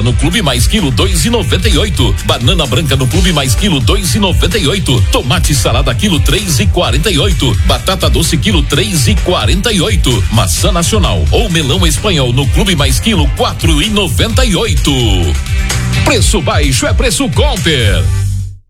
no Clube Mais Quilo 2,98. Banana branca no Clube Mais Quilo 2,98. Tomate salada quilo 3,48. Batata doce quilo 3,48. Maçã nacional ou melão espanhol no Clube Mais Quilo 4,98. Preço baixo é preço Compter.